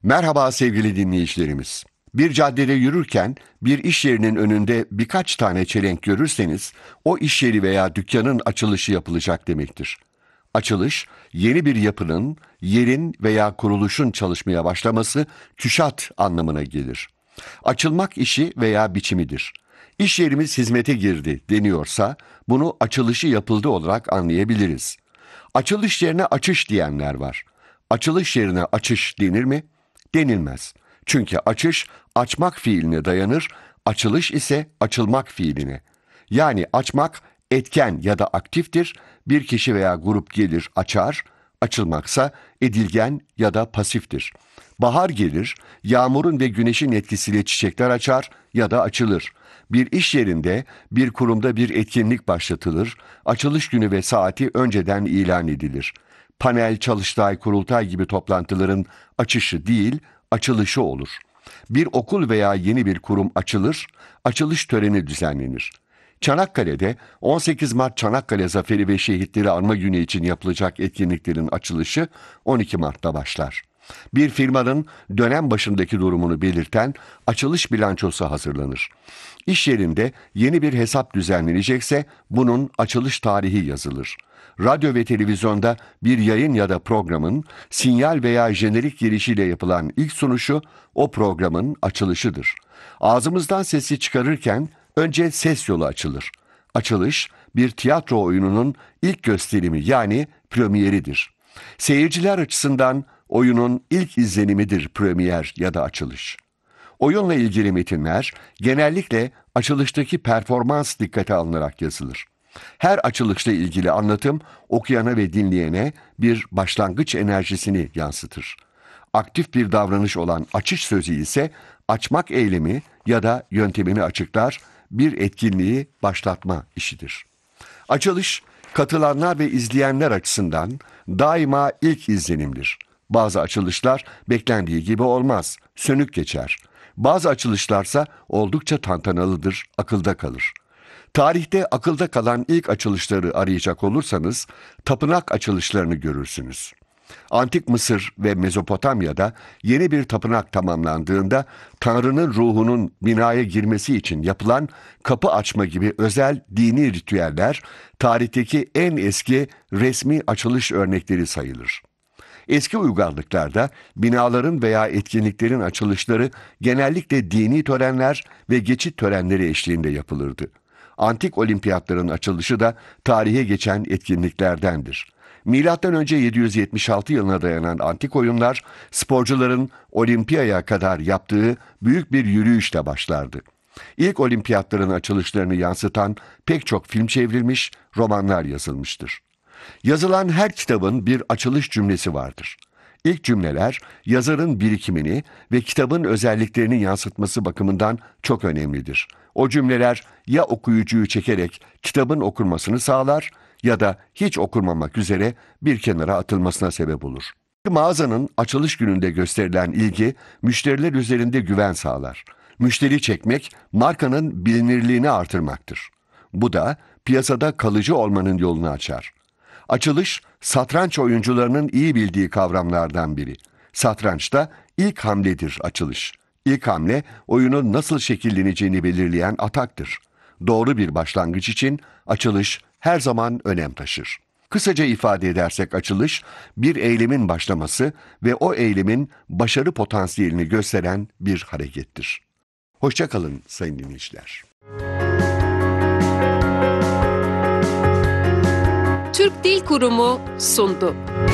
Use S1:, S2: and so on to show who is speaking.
S1: Merhaba sevgili dinleyicilerimiz. Bir caddede yürürken bir iş yerinin önünde birkaç tane çelenk görürseniz o iş yeri veya dükkanın açılışı yapılacak demektir. Açılış, yeni bir yapının, yerin veya kuruluşun çalışmaya başlaması küşat anlamına gelir. Açılmak işi veya biçimidir. İş yerimiz hizmete girdi deniyorsa bunu açılışı yapıldı olarak anlayabiliriz. Açılış yerine açış diyenler var. Açılış yerine açış denir mi? Denilmez. Çünkü açış açmak fiiline dayanır, açılış ise açılmak fiiline. Yani açmak etken ya da aktiftir, bir kişi veya grup gelir açar, açılmaksa edilgen ya da pasiftir. Bahar gelir, yağmurun ve güneşin etkisiyle çiçekler açar ya da açılır. Bir iş yerinde, bir kurumda bir etkinlik başlatılır, açılış günü ve saati önceden ilan edilir. Panel, çalıştay, kurultay gibi toplantıların açışı değil, açılışı olur. Bir okul veya yeni bir kurum açılır, açılış töreni düzenlenir. Çanakkale'de 18 Mart Çanakkale Zaferi ve Şehitleri Anma Günü için yapılacak etkinliklerin açılışı 12 Mart'ta başlar. Bir firmanın dönem başındaki durumunu belirten açılış bilançosu hazırlanır. İş yerinde yeni bir hesap düzenlenecekse bunun açılış tarihi yazılır. Radyo ve televizyonda bir yayın ya da programın sinyal veya jenerik girişiyle yapılan ilk sunuşu o programın açılışıdır. Ağzımızdan sesi çıkarırken önce ses yolu açılır. Açılış bir tiyatro oyununun ilk gösterimi yani premieridir. Seyirciler açısından oyunun ilk izlenimidir premier ya da açılış. Oyunla ilgili metinler genellikle açılıştaki performans dikkate alınarak yazılır. Her açılışla ilgili anlatım okuyana ve dinleyene bir başlangıç enerjisini yansıtır. Aktif bir davranış olan açış sözü ise açmak eylemi ya da yöntemini açıklar, bir etkinliği başlatma işidir. Açılış, katılanlar ve izleyenler açısından daima ilk izlenimdir. Bazı açılışlar beklendiği gibi olmaz, sönük geçer. Bazı açılışlarsa oldukça tantanalıdır, akılda kalır. Tarihte akılda kalan ilk açılışları arayacak olursanız tapınak açılışlarını görürsünüz. Antik Mısır ve Mezopotamya'da yeni bir tapınak tamamlandığında Tanrı'nın ruhunun binaya girmesi için yapılan kapı açma gibi özel dini ritüeller tarihteki en eski resmi açılış örnekleri sayılır. Eski uygarlıklarda binaların veya etkinliklerin açılışları genellikle dini törenler ve geçit törenleri eşliğinde yapılırdı. Antik olimpiyatların açılışı da tarihe geçen etkinliklerdendir. Milattan önce 776 yılına dayanan antik oyunlar, sporcuların olimpiyaya kadar yaptığı büyük bir yürüyüşle başlardı. İlk olimpiyatların açılışlarını yansıtan pek çok film çevrilmiş, romanlar yazılmıştır. Yazılan her kitabın bir açılış cümlesi vardır. İlk cümleler yazarın birikimini ve kitabın özelliklerini yansıtması bakımından çok önemlidir. O cümleler ya okuyucuyu çekerek kitabın okunmasını sağlar ya da hiç okunmamak üzere bir kenara atılmasına sebep olur. Mağazanın açılış gününde gösterilen ilgi müşteriler üzerinde güven sağlar. Müşteri çekmek markanın bilinirliğini artırmaktır. Bu da piyasada kalıcı olmanın yolunu açar. Açılış, satranç oyuncularının iyi bildiği kavramlardan biri. Satrançta ilk hamledir açılış. İlk hamle, oyunun nasıl şekilleneceğini belirleyen ataktır. Doğru bir başlangıç için açılış her zaman önem taşır. Kısaca ifade edersek açılış, bir eylemin başlaması ve o eylemin başarı potansiyelini gösteren bir harekettir. Hoşça kalın sayın dinleyiciler.
S2: Türk Dil Kurumu sundu.